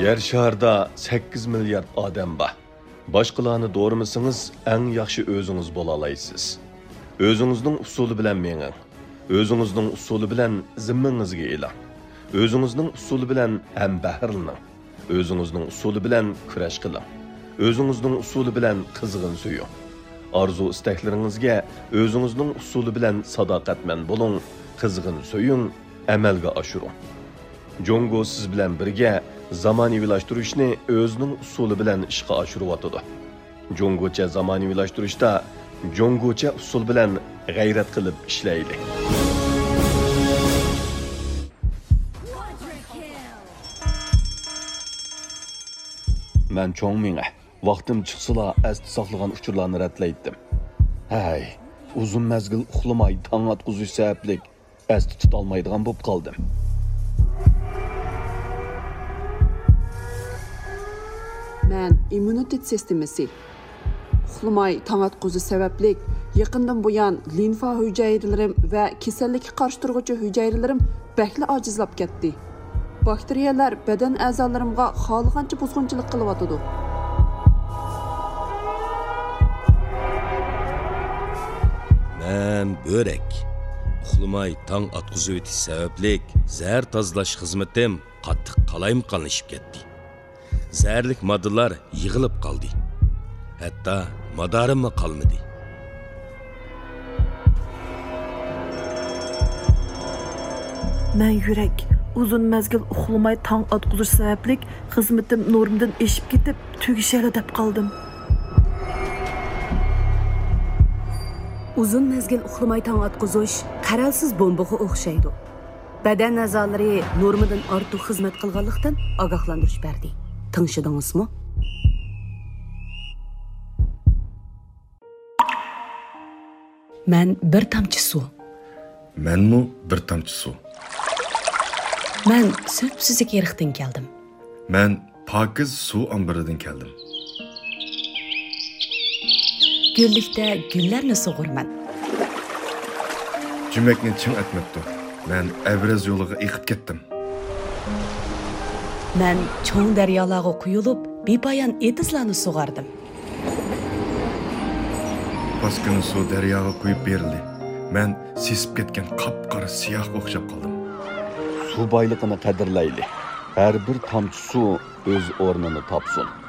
Yer şarda 8 milyard odam bor. Boshqalarni do'rimisingiz, eng yaxshi o'zingiz bo'la olasiz. O'zingizning usuli bilan menging. O'zingizning usuli bilan zimmangizga eling. O'zingizning usuli bilan ham bahrlaning. O'zingizning usuli bilan kurash qiling. O'zingizning usuli bilan qizg'in suying. Arzu istaklaringizga o'zingizning usuli bilan sadoqatman bo'ling, qizg'in suying, amalga oshiring. Jongo siz bilan birga zamonaviylashtirishni o'zining usuli bilan ishga oshiryotdi. Jongocha zamonaviylashtirishda jongocha usul bilan g'ayrat qilib ishlaydi. Men cho'ng menga vaqtim chiqsala asti saqlagan uchurlarni ratlaydim. Hay, uzun mezgil uxlamay tong atquzish sababli asti tutolmaydigan bo'lib qoldim. Men immunitet sistemasi uxlamay tong atquzish sababli yaqindan buyon limfa hujayralarim va kasallikka qarshi turuvchi hujayralarim bakli ojizlab ketdi. Bakteriyalar badan a'zolarimga xohlagancha buzg'unchilik qilyotdi. Men börek. Uxlamay tong atquzish o'tish sababli zahar tozalash xizmatim qattiq qalayimqonlashib ketdi. Zərlik moddalar yığılıb qaldı. Hətta madarim qalmadı. Mən yürək uzun məzgil uxlamay tong atquzish sababli xizmatim normdan eşib ketib tugishali deb qoldim. Uzun mezgil uxlamay tong atquzish qaralsiz bombaga o'xshaydi. Badan a'zolari normadan ortiq xizmat qilganlikdan ogohlantirish berdi. Tanışdыңызmı? Ben bir tamçı su. Menmi bir tamçı su. Ben söpsüzlük yerikten geldim. Ben pakiz su ambiridan keldim. Güllikte güllerni soğurman. Cümekni çim etmepti. Ben Evrez yoluga eqib ketdim. Ben çoğun deryalarga kuyulup bepayan etizlarni soğardım. Baskını su deryaga kuyup berildi. Ben sesip ketken qapqara siyah o'xshab qoldim. Su boyligini qadrlayli. Har bir tomchi suv o'z o'rnini topsin.